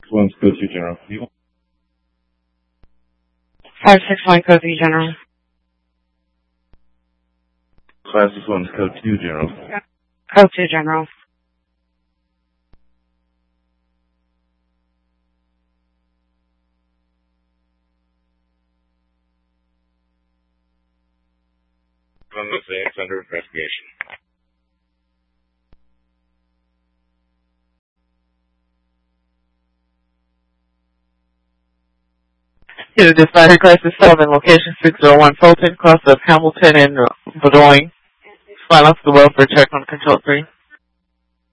561's code 2 general. 561 code 2 general. 561's code 2 general. Code 2 general. It's under investigation. Unit dispatcher crisis 7, location 601 Fulton, cross of Hamilton and Bowdoin. Silence the welfare check on control 3.